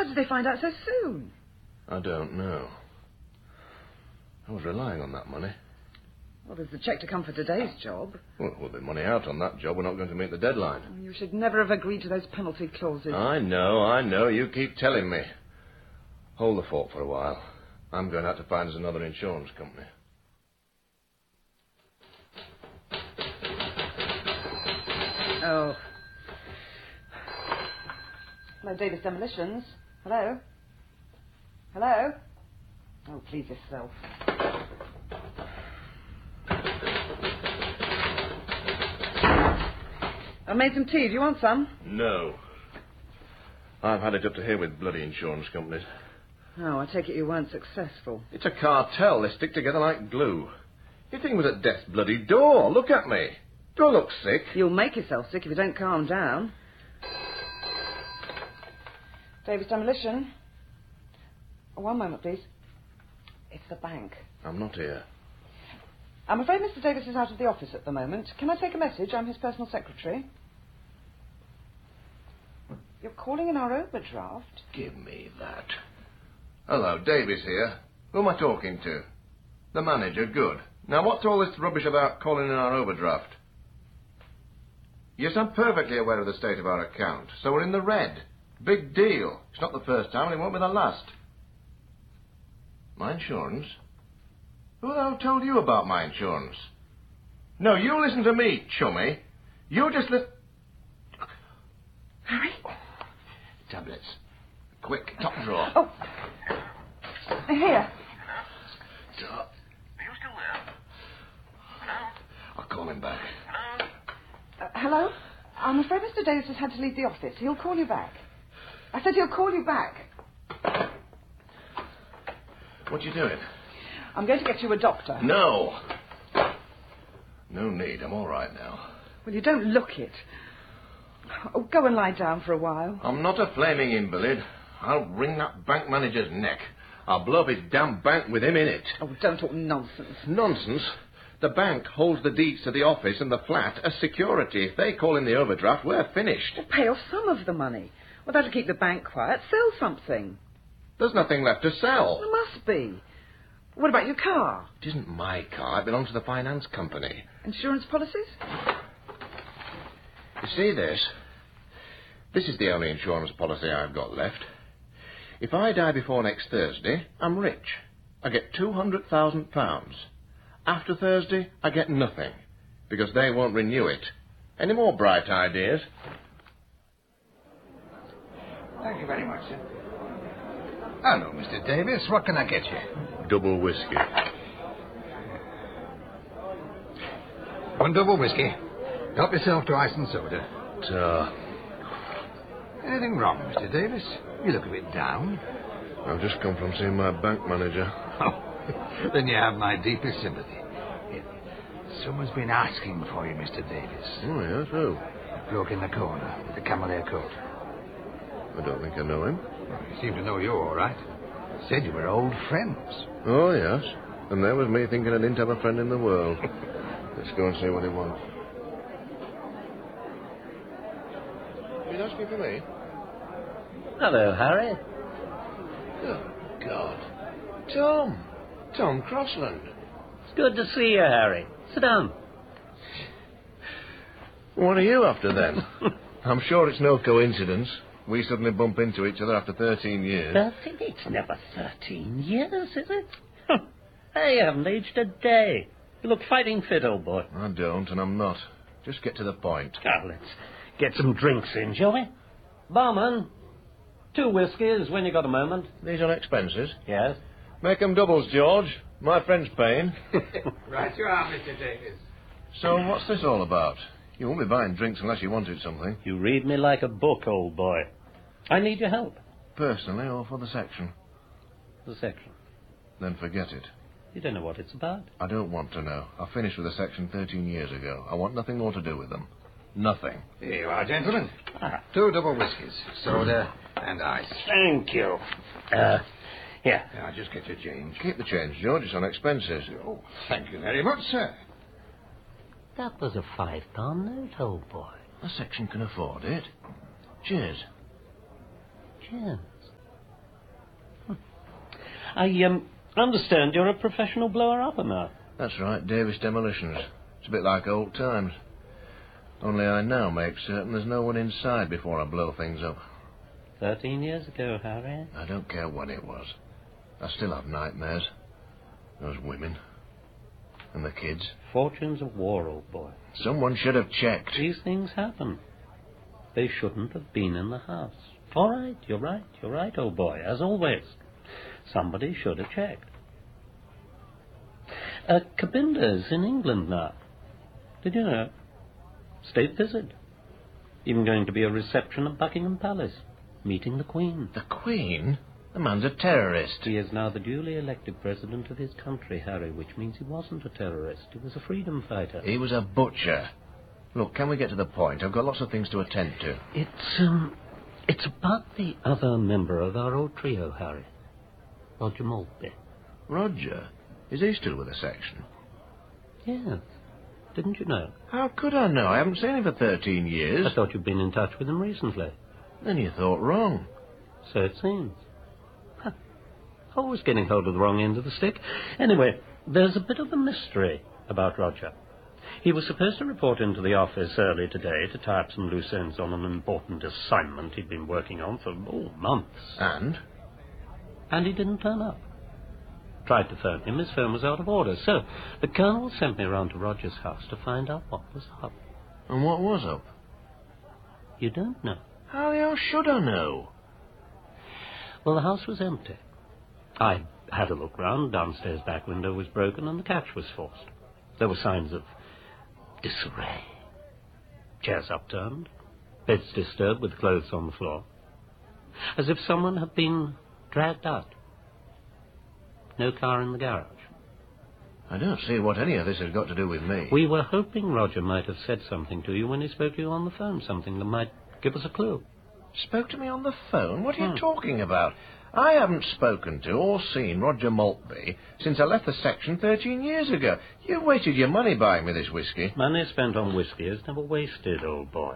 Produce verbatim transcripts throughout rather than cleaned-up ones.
did they find out so soon? I don't know. I was relying on that money. Well, there's the cheque to come for today's job. Well, there'll be money out on that job. We're not going to meet the deadline. You should never have agreed to those penalty clauses. I know, I know. You keep telling me. Hold the fort for a while. I'm going out to find us another insurance company. Oh. Hello, Davis Demolitions. Hello? Hello? Oh, please yourself. I made some tea. Do you want some? No. I've had it up to here with bloody insurance companies. Oh, I take it you weren't successful. It's a cartel. They stick together like glue. Your thing was at death's bloody door. Look at me. Do I look sick? You'll make yourself sick if you don't calm down. Davis Demolition. Oh, one moment, please. It's the bank. I'm not here. I'm afraid Mister Davis is out of the office at the moment. Can I take a message? I'm his personal secretary. You're calling in our overdraft? Give me that. Hello, Davis here. Who am I talking to? The manager, good. Now, what's all this rubbish about calling in our overdraft? Yes, I'm perfectly aware of the state of our account, so we're in the red. Big deal. It's not the first time, and it won't be the last. My insurance? Who the hell told you about my insurance? No, you listen to me, chummy. You just listen... Harry? Tablets. Quick, top drawer. Oh. Here. Hello? Are you still there? Hello? I'll call him back. Uh, hello? I'm afraid Mister Davis has had to leave the office. He'll call you back. I said he'll call you back. What you doing? I'm going to get you a doctor. No. No need. I'm all right now. Well, you don't look it. Oh, go and lie down for a while. I'm not a flaming invalid. I'll wring that bank manager's neck. I'll blow up his damn bank with him in it. Oh, don't talk nonsense. Nonsense? The bank holds the deeds to the office and the flat as security. If they call in the overdraft, we're finished. Well, pay off some of the money. Well, that'll keep the bank quiet. Sell something. There's nothing left to sell. There must be. What about your car? It isn't my car. It belongs to the finance company. Insurance policies? You see this? This is the only insurance policy I've got left. If I die before next Thursday, I'm rich. I get two hundred thousand pounds. After Thursday, I get nothing, because they won't renew it. Any more bright ideas? Thank you very much, sir. Hello, Mister Davis. What can I get you? Double whiskey. One double whiskey. Help yourself to ice and soda. Ta. Anything wrong, Mister Davis? You look a bit down. I've just come from seeing my bank manager. Oh, then you have my deepest sympathy. Someone's been asking for you, Mister Davis. Oh, yes, who? The bloke in the corner with the camel coat. I don't think I know him. Well, you seem to know you all right. Said you were old friends. Oh, yes. And there was me thinking I didn't have a friend in the world. Let's go and see what he wants. Are you asking for me? Hello, Harry. Good God. Tom. Tom Crossland. It's good to see you, Harry. Sit down. What are you after, then? I'm sure it's no coincidence. We suddenly bump into each other after thirteen years. Thirteen? It's never thirteen years, is it? Hey, you haven't aged a day. You look fighting fit, old boy. I don't, and I'm not. Just get to the point. Now, let's get some drinks in, shall we? Barman, two whiskies when you got a moment. These on expenses? Yes. Make 'em doubles, George. My friend's paying. Right you are, Mister Davis. So what's this all about? You won't be buying drinks unless you wanted something. You read me like a book, old boy. I need your help. Personally or for the section? The section. Then forget it. You don't know what it's about. I don't want to know. I finished with the section thirteen years ago. I want nothing more to do with them. Nothing. Here you are, gentlemen. Ah. Two double whiskies, soda and ice. Thank you. Uh, here. Now, just get your change. Keep the change, George. It's on expenses. Oh, thank you very much, sir. That was a five-pound note, old boy. The section can afford it. Cheers. Cheers. I um, understand you're a professional blower-upper now. That's right, Davis Demolitions. It's a bit like old times. Only I now make certain there's no one inside before I blow things up. Thirteen years ago, Harry. I don't care when it was. I still have nightmares. Those women. And the kids. Fortunes of war, old boy. Someone should have checked. These things happen. They shouldn't have been in the house. All right, you're right, you're right, old boy, as always. Somebody should have checked. Uh, Cabinda's in England now. Did you know? State visit. Even going to be a reception at Buckingham Palace. Meeting the Queen. The Queen? The man's a terrorist. He is now the duly elected president of his country, Harry, which means he wasn't a terrorist. He was a freedom fighter. He was a butcher. Look, can we get to the point? I've got lots of things to attend to. It's, um, it's about the other member of our old trio, Harry. Roger Maltby. Roger? Is he still with the section? Yes. Didn't you know? How could I know? I haven't seen him for thirteen years. I thought you'd been in touch with him recently. Then you thought wrong. So it seems. Huh. Always getting hold of the wrong end of the stick. Anyway, there's a bit of a mystery about Roger. He was supposed to report into the office early today to tie up some loose ends on an important assignment he'd been working on for, oh, months. And? And he didn't turn up. Tried to phone him, his phone was out of order. So the Colonel sent me round to Roger's house to find out what was up. And what was up? You don't know? How the hell should I know? Well, the house was empty. I had a look round. Downstairs back window was broken and the catch was forced. There were signs of disarray. Chairs upturned, beds disturbed with clothes on the floor. As if someone had been dragged out. No car in the garage. I don't see what any of this has got to do with me. We were hoping Roger might have said something to you when he spoke to you on the phone, something that might give us a clue. Spoke to me on the phone? What are you Hmm. talking about? I haven't spoken to or seen Roger Maltby since I left the section thirteen years ago. You've wasted your money buying me this whiskey. Money spent on whiskey is never wasted, old boy.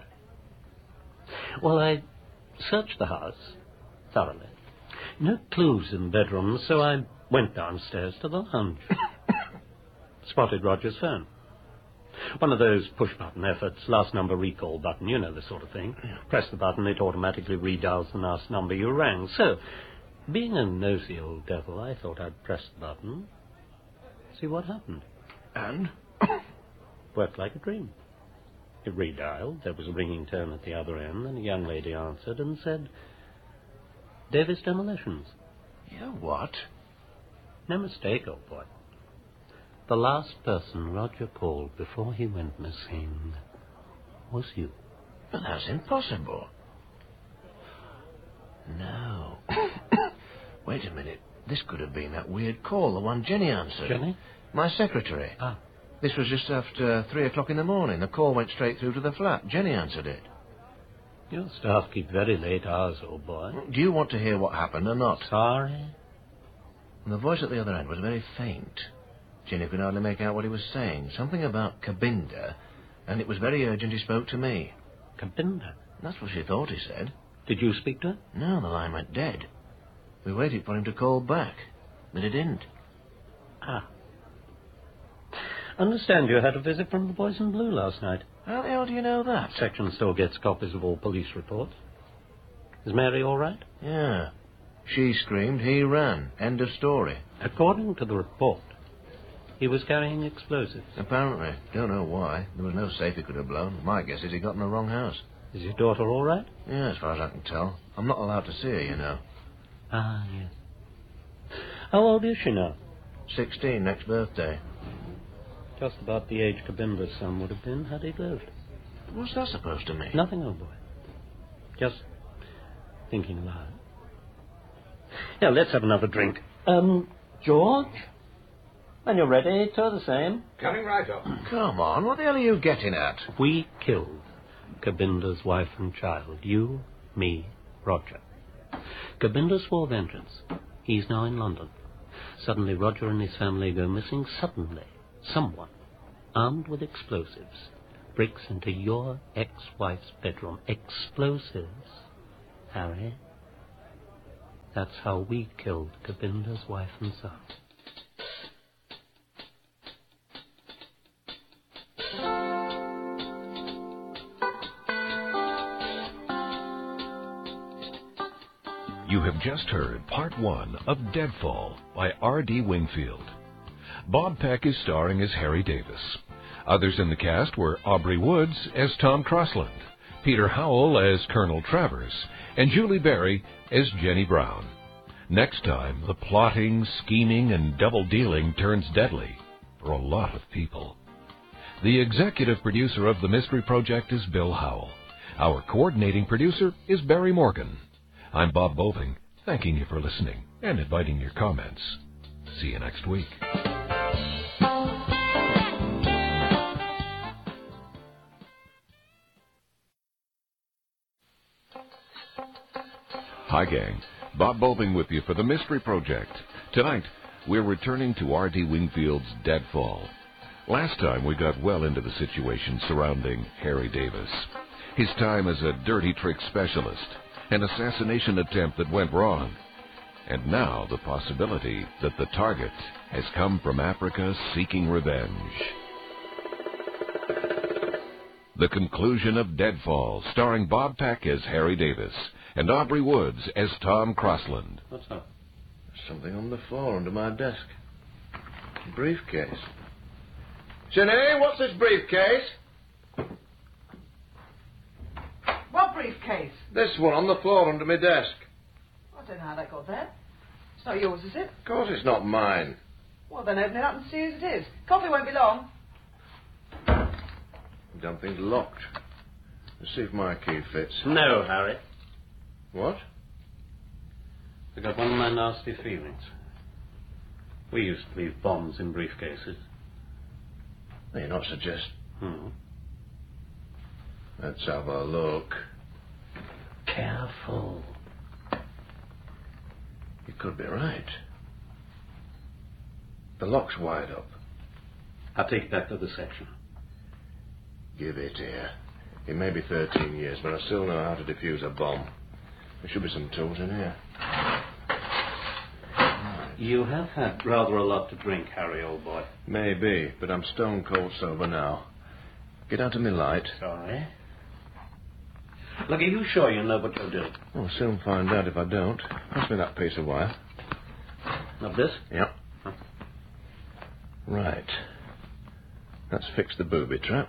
Well, I searched the house thoroughly. No clues in the bedroom, so I went downstairs to the lounge. Spotted Roger's phone. One of those push-button efforts, last number recall button, you know the sort of thing. Press the button, it automatically redials the last number you rang. So, being a nosy old devil, I thought I'd press the button, see what happened. And? Worked like a dream. It redialed, there was a ringing tone at the other end, and a young lady answered and said, Davis Demolitions. You what? No mistake, old boy. The last person Roger called before he went missing was you. But that's impossible. No. Wait a minute. This could have been that weird call, the one Jenny answered. Jenny? My secretary. Ah. This was just after three o'clock in the morning. The call went straight through to the flat. Jenny answered it. Your staff keep very late hours, old boy. Do you want to hear what happened or not? Sorry? And the voice at the other end was very faint. Jenny could hardly make out what he was saying. Something about Cabinda, and it was very urgent he spoke to me. Cabinda? That's what she thought he said. Did you speak to her? No, the line went dead. We waited for him to call back, but he didn't. Ah. Understand you had a visit from the boys in blue last night. How the hell do you know that? Section still gets copies of all police reports. Is Mary all right? Yeah. She screamed, he ran. End of story. According to the report, he was carrying explosives. Apparently. Don't know why. There was no safe he could have blown. My guess is he got in the wrong house. Is your daughter all right? Yeah, as far as I can tell. I'm not allowed to see her, you know. Ah, yes. How old is she now? Sixteen, next birthday. Just about the age Cabinda's son would have been had he lived. What's that supposed to mean? Nothing, old boy. Just thinking aloud. Now, let's have another drink. Um, George? When you're ready, two the same. Coming right up. Come on, what the hell are you getting at? We killed Cabinda's wife and child. You, me, Roger. Cabinda swore vengeance. He's now in London. Suddenly, Roger and his family go missing. Suddenly, someone, armed with explosives, breaks into your ex-wife's bedroom. Explosives, Harry. That's how we killed Gobinda's wife and son. You have just heard part one of Deadfall by R D Wingfield. Bob Peck is starring as Harry Davis. Others in the cast were Aubrey Woods as Tom Crossland, Peter Howell as Colonel Travers, and Julie Berry as Jenny Brown. Next time, the plotting, scheming, and double-dealing turns deadly for a lot of people. The executive producer of the Mystery Project is Bill Howell. Our coordinating producer is Barry Morgan. I'm Bob Boving, thanking you for listening and inviting your comments. See you next week. Hi, gang. Bob Boving with you for the Mystery Project. Tonight, we're returning to R D Wingfield's Deadfall. Last time, we got well into the situation surrounding Harry Davis. His time as a dirty trick specialist, an assassination attempt that went wrong, and now the possibility that the target has come from Africa seeking revenge. The conclusion of Deadfall, starring Bob Peck as Harry Davis and Aubrey Woods as Tom Crossland. What's up? There's something on the floor under my desk. A briefcase. Jenny, what's this briefcase? What briefcase? This one on the floor under my desk. I don't know how that got there. It's not yours, is it? Of course it's not mine. Well, then open it up and see whose it is. Coffee won't be long. Damn thing's locked. Let's see if my key fits. No, Harry. What? I got one of my nasty feelings. We used to leave bombs in briefcases. You're not suggest. Hmm. Let's have a look. Careful. You could be right. The lock's wide up. I'll take it back to the section. Give it here. It may be thirteen years, but I still know how to defuse a bomb. There should be some tools in here. You have had rather a lot to drink, Harry, old boy. Maybe, but I'm stone cold sober now. Get out of my light. Sorry. Look, are you sure you know what you're doing? I'll soon find out if I don't. Pass me that piece of wire. Not this? Yep. Huh. Right. Let's fix the booby trap.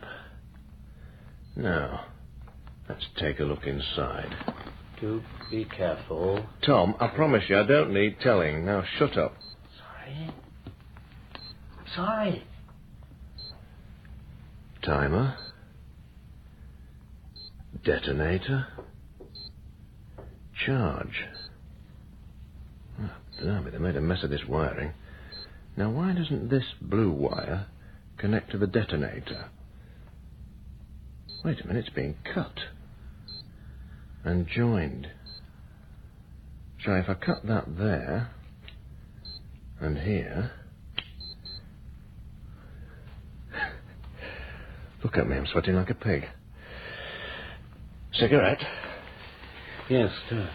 Now, let's take a look inside. Do be careful. Tom, I promise you I don't need telling. Now shut up. Sorry. Sorry. Timer. Detonator. Charge. Oh, damn it, they made a mess of this wiring. Now, why doesn't this blue wire connect to the detonator? Wait a minute, it's being cut. And joined. So if I cut that there, and here... Look at me, I'm sweating like a pig. Cigarette? Yes, sir.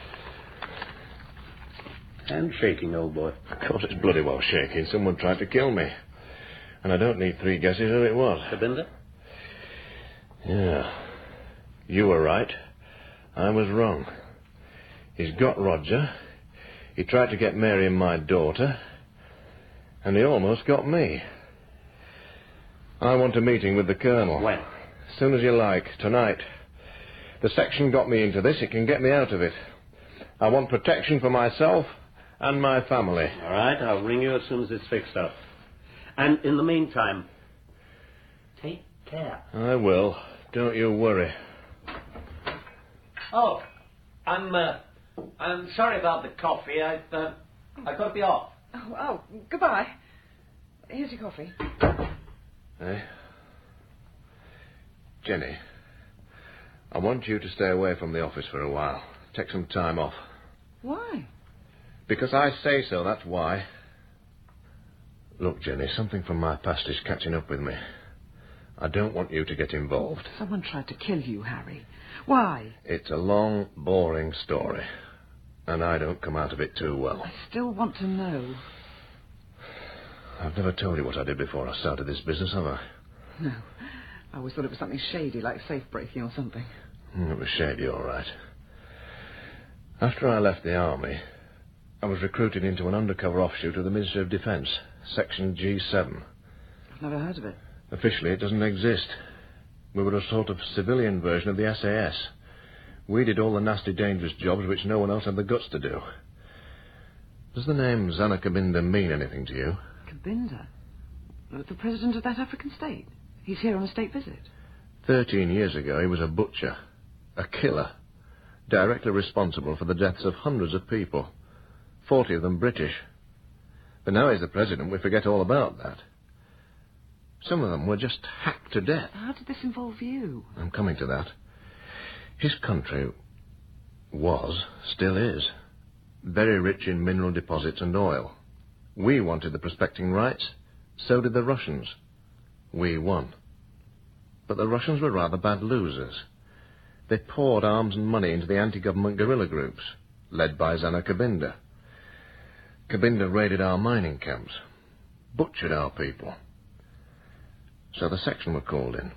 And shaking, old boy. Of course it's bloody well shaking. Someone tried to kill me. And I don't need three guesses who it was. Gobinda? Yeah. You were right. I was wrong. He's got Roger. He tried to get Mary and my daughter. And he almost got me. I want a meeting with the Colonel. When? As soon as you like. Tonight. The section got me into this. It can get me out of it. I want protection for myself and my family. All right, I'll ring you as soon as it's fixed up. And in the meantime, take care. I will. Don't you worry. Oh, I'm, uh, I'm sorry about the coffee. I've, uh, I've got to be off. Oh, oh, goodbye. Here's your coffee. Eh? Jenny, I want you to stay away from the office for a while. Take some time off. Why? Because I say so, that's why. Look, Jenny, something from my past is catching up with me. I don't want you to get involved. Someone tried to kill you, Harry. Why? It's a long, boring story. And I don't come out of it too well. I still want to know. I've never told you what I did before I started this business, have I? No. I always thought it was something shady, like safe-breaking or something. It was shady, all right. After I left the army, I was recruited into an undercover offshoot of the Ministry of Defence, Section G seven. I've never heard of it. Officially, it doesn't exist. We were a sort of civilian version of the S A S. We did all the nasty, dangerous jobs which no one else had the guts to do. Does the name Zana Kabinda mean anything to you? Kabinda? The president of that African state? He's here on a state visit. Thirteen years ago, he was a butcher, a killer, directly responsible for the deaths of hundreds of people, forty of them British. But now he's the president, we forget all about that. Some of them were just hacked to death. How did this involve you? I'm coming to that. His country was, still is, very rich in mineral deposits and oil. We wanted the prospecting rights. So did the Russians. We won. But the Russians were rather bad losers. They poured arms and money into the anti-government guerrilla groups, led by Zana Kabinda. Kabinda raided our mining camps, butchered our people. So the section were called in.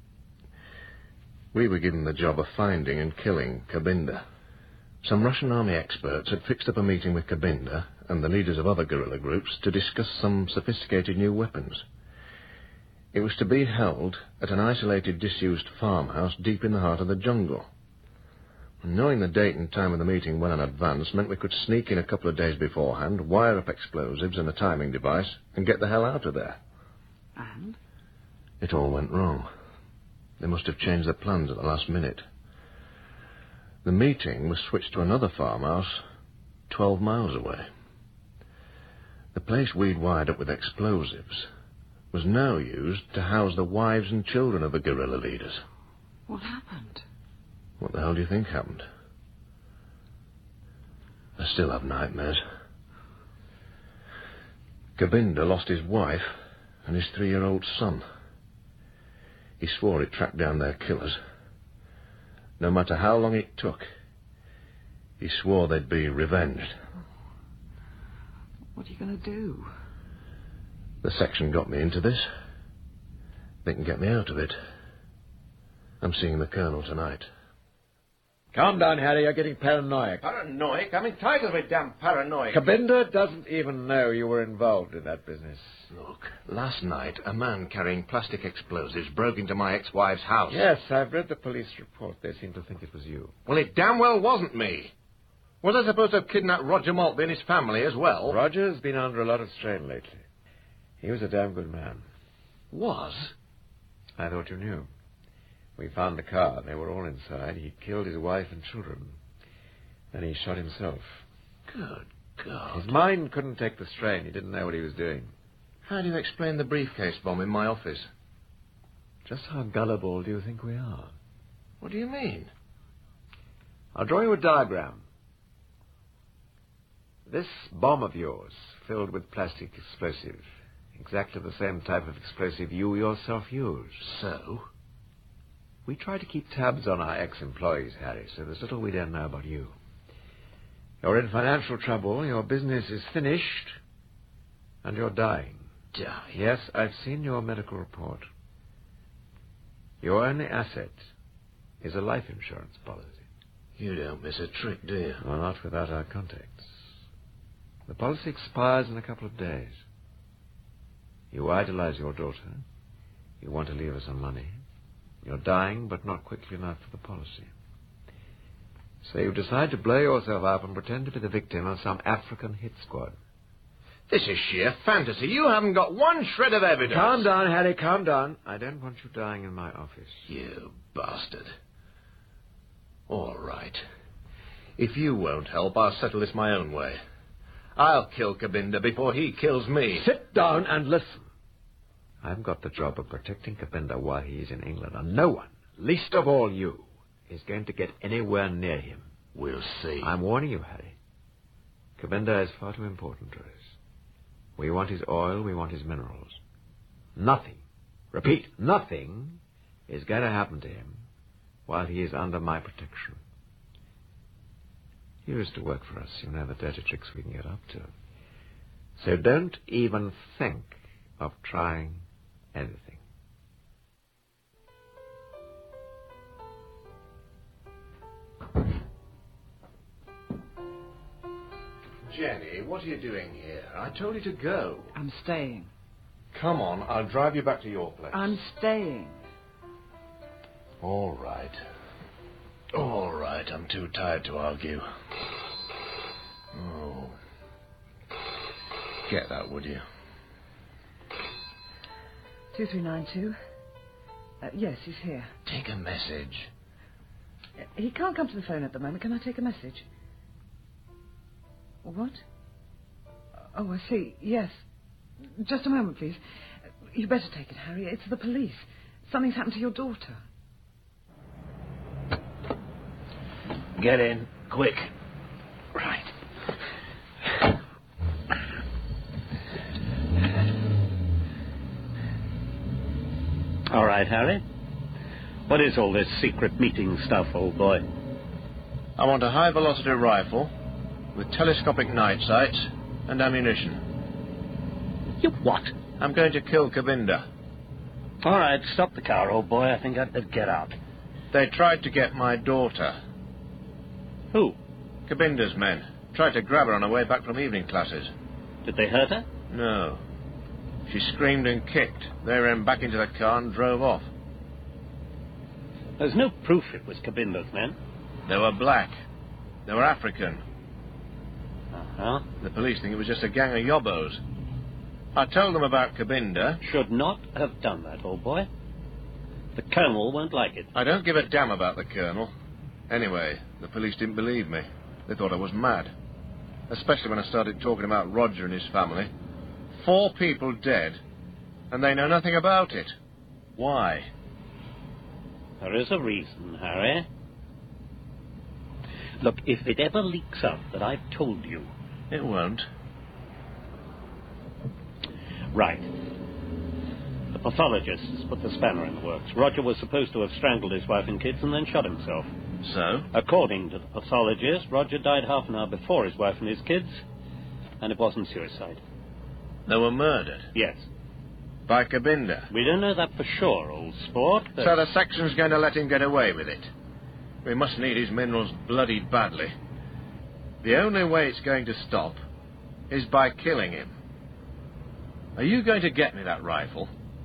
We were given the job of finding and killing Kabinda. Some Russian army experts had fixed up a meeting with Kabinda and the leaders of other guerrilla groups to discuss some sophisticated new weapons. It was to be held at an isolated, disused farmhouse deep in the heart of the jungle. Knowing the date and time of the meeting well in advance meant we could sneak in a couple of days beforehand, wire up explosives and a timing device, and get the hell out of there. And? It all went wrong. They must have changed their plans at the last minute. The meeting was switched to another farmhouse twelve miles away. The place we'd wired up with explosives was now used to house the wives and children of the guerrilla leaders. What happened? What the hell do you think happened? I still have nightmares. Kabinda lost his wife and his three-year-old son. He swore he'd track down their killers. No matter how long it took, he swore they'd be revenged. What are you going to do? The section got me into this. They can get me out of it. I'm seeing the Colonel tonight. Calm down, Harry. You're getting paranoid. Paranoid? I'm entitled to be damn paranoid. Kabinda doesn't even know you were involved in that business. Look, last night, a man carrying plastic explosives broke into my ex-wife's house. Yes, I've read the police report. They seem to think it was you. Well, it damn well wasn't me. Was I supposed to have kidnapped Roger Maltby and his family as well? Roger's been under a lot of strain lately. He was a damn good man. Was? I thought you knew. We found the car. They were all inside. He killed his wife and children. Then he shot himself. Good God. His mind couldn't take the strain. He didn't know what he was doing. How do you explain the briefcase bomb in my office? Just how gullible do you think we are? What do you mean? I'll draw you a diagram. This bomb of yours, filled with plastic explosive, exactly the same type of explosive you yourself use. So? We try to keep tabs on our ex-employees, Harry, so there's little we don't know about you. You're in financial trouble, your business is finished, and you're dying. Die? Yes, I've seen your medical report. Your only asset is a life insurance policy. You don't miss a trick, do you? Well, not without our contacts. The policy expires in a couple of days. You idolize your daughter. You want to leave her some money. You're dying, but not quickly enough for the policy. So you decide to blow yourself up and pretend to be the victim of some African hit squad. This is sheer fantasy. You haven't got one shred of evidence. Calm down, Harry, calm down. I don't want you dying in my office. You bastard. All right. If you won't help, I'll settle this my own way. I'll kill Kabinda before he kills me. Sit down and listen. I've got the job of protecting Kabinda while he is in England, and no one, least of all you, is going to get anywhere near him. We'll see. I'm warning you, Harry. Kabinda is far too important to us. We want his oil, we want his minerals. Nothing, repeat, nothing is going to happen to him while he is under my protection. You used to work for us. You know the dirty tricks we can get up to. So don't even think of trying anything. Jenny, what are you doing here? I told you to go. I'm staying. Come on, I'll drive you back to your place. I'm staying. All right. All right, I'm too tired to argue. Oh. Get that, would you? two three nine two. Uh, yes, he's here. Take a message. Uh, he can't come to the phone at the moment. Can I take a message? What? Oh, I see. Yes. Just a moment, please. You better take it, Harry. It's the police. Something's happened to your daughter. Get in, quick. Right. All right, Harry. What is all this secret meeting stuff, old boy? I want a high-velocity rifle with telescopic night sights and ammunition. You what? I'm going to kill Cabinda. All right, stop the car, old boy. I think I'd better get out. They tried to get my daughter. Who? Cabinda's men. Tried to grab her on her way back from evening classes. Did they hurt her? No. She screamed and kicked. They ran back into the car and drove off. There's no proof it was Cabinda's men. They were black. They were African. Uh-huh. The police think it was just a gang of yobbos. I told them about Cabinda. Should not have done that, old boy. The Colonel won't like it. I don't give a damn about the Colonel. Anyway, the police didn't believe me. They thought I was mad. Especially when I started talking about Roger and his family. Four people dead, and they know nothing about it. Why? There is a reason, Harry. Look, if it ever leaks out that I've told you... It won't. Right. The pathologist has put the spanner in the works. Roger was supposed to have strangled his wife and kids and then shot himself. So? According to the pathologist, Roger died half an hour before his wife and his kids, and it wasn't suicide. They were murdered? Yes. By Cabinda? We don't know that for sure, old sport, but... So the section's going to let him get away with it? We must need his minerals bloody badly. The only way it's going to stop is by killing him. Are you going to get me that rifle?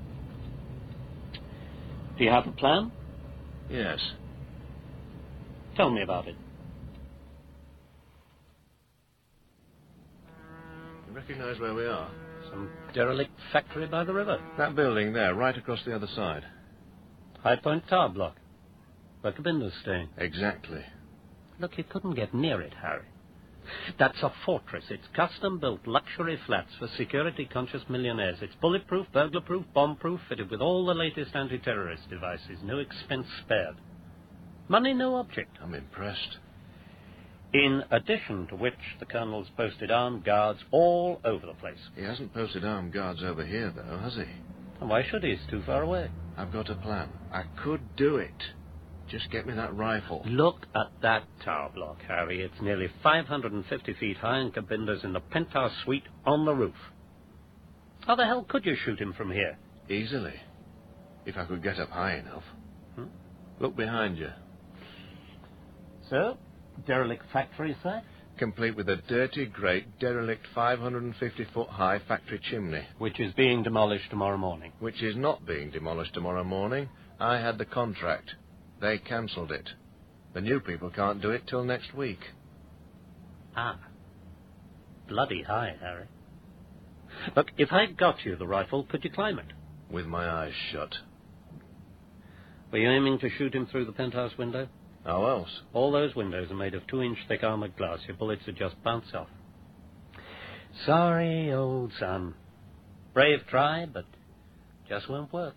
Do you have a plan? Yes. Tell me about it. You recognise where we are? Some derelict factory by the river. That building there, right across the other side. High Point Tower Block. Where Cabinda's staying. Exactly. Look, you couldn't get near it, Harry. That's a fortress. It's custom-built luxury flats for security-conscious millionaires. It's bulletproof, burglar-proof, bomb-proof, fitted with all the latest anti-terrorist devices. No expense spared. Money no object. I'm impressed. In addition to which, the Colonel's posted armed guards all over the place. He hasn't posted armed guards over here, though, has he? And why should he? It's too far away. I've got a plan. I could do it. Just get me that rifle. Look at that tower block, Harry. It's nearly five hundred fifty feet high, and Cabinda's in the penthouse suite on the roof. How the hell could you shoot him from here? Easily. If I could get up high enough. Hmm? Look behind you. So, derelict factory, sir? Complete with a dirty, great, derelict five hundred fifty foot high factory chimney. Which is being demolished tomorrow morning. Which is not being demolished tomorrow morning. I had the contract. They cancelled it. The new people can't do it till next week. Ah. Bloody high, Harry. Look, if I got you the rifle, could you climb it? With my eyes shut. Were you aiming to shoot him through the penthouse window? How else? All those windows are made of two-inch thick armoured glass. Your bullets would just bounce off. Sorry, old son. Brave try, but just won't work.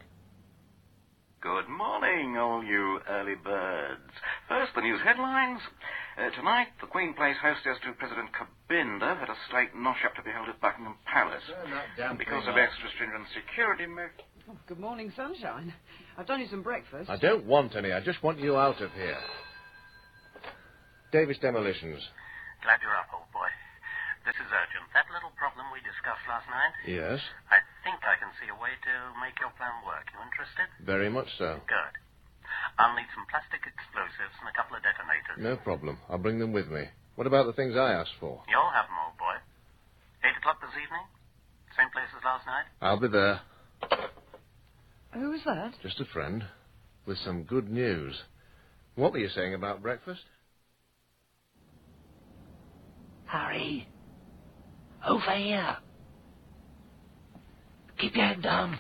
Good morning, all you early birds. First, the news headlines. Uh, tonight, the Queen plays hostess to President Cabinda at a state nosh-up to be held at Buckingham Palace. And because of extra stringent security measures... Oh, good morning, sunshine. I've done you some breakfast. I don't want any. I just want you out of here. Davis Demolitions. Glad you're up, old boy. This is urgent. That little problem we discussed last night, Yes, I think I can see a way to make your plan work. You interested? very much so. Good. I'll need some plastic explosives and a couple of detonators. No problem. I'll bring them with me. What about the things I asked for? You'll have them, old boy. Eight o'clock this evening? Same place as last night? I'll be there. Who was that? Just a friend. With some good news. What were you saying about breakfast? Harry. Over here. Keep your head down.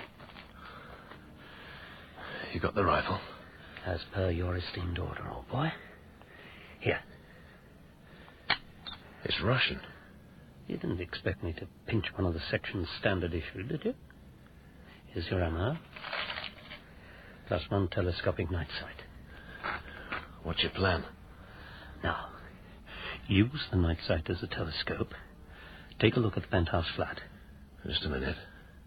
You got the rifle? As per your esteemed order, old boy. Here. It's Russian. You didn't expect me to pinch one of the section's standard issue, did you? Here's your ammo. Plus one telescopic night sight. What's your plan? Now, use the night sight as a telescope. Take a look at the penthouse flat. Just a minute.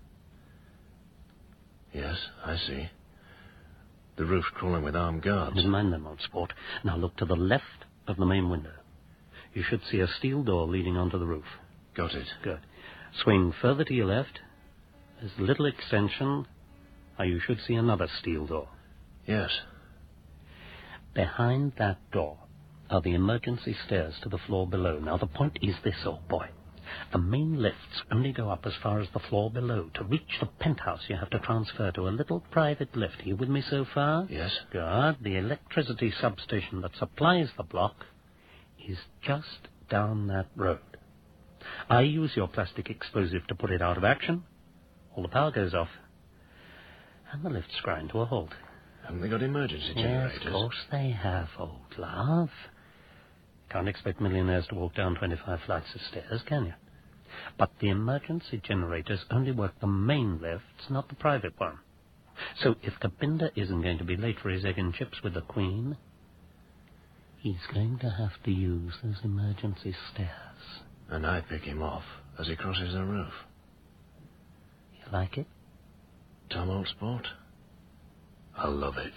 Yes, I see. The roof's crawling with armed guards. Never mind them, old sport. Now look to the left of the main window. You should see a steel door leading onto the roof. Got it. Good. Swing further to your left. There's a little extension. Now you should see another steel door. Yes. Behind that door are the emergency stairs to the floor below. Now the point is this, old boy. The main lifts only go up as far as the floor below. To reach the penthouse, you have to transfer to a little private lift. Are you with me so far? Yes. Good. The electricity substation that supplies the block is just down that road. I use your plastic explosive to put it out of action. All the power goes off. And the lifts grind to a halt. Haven't they got emergency generators? Yes, of course they have, old love. Can't expect millionaires to walk down twenty-five flights of stairs, can you? But the emergency generators only work the main lifts, not the private one. So if Kabinda isn't going to be late for his egg and chips with the Queen, he's going to have to use those emergency stairs. And I pick him off as he crosses the roof. You like it? Tom, old sport? I love it.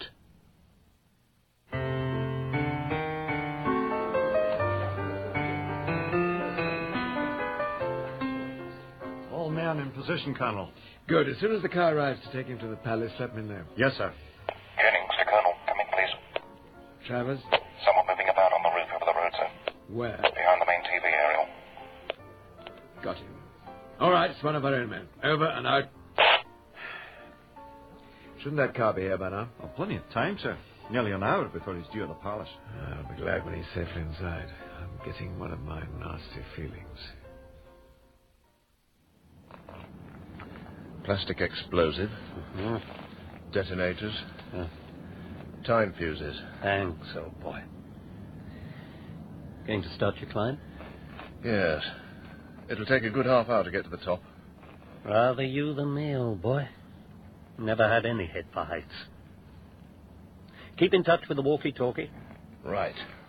All men in position, Colonel. Good. As soon as the car arrives to take him to the palace, let me know. Yes, sir. Jennings to Colonel. Come in, please. Travers? Someone moving about on the roof over the road, sir. Where? Behind the main T V aerial. Got him. All right, it's one of our own men. Over and out. Shouldn't that car be here by now? Oh, plenty of time, sir. Nearly an hour before he's due at the palace. I'll be glad when he's safely inside. I'm getting one of my nasty feelings. Plastic explosive. Mm-hmm. Detonators. Yeah. Time fuses. Thanks, old boy. Going to start your climb? Yes. It'll take a good half hour to get to the top. Rather you than me, old boy. Never had any head for heights. Keep in touch with the walkie-talkie. Right.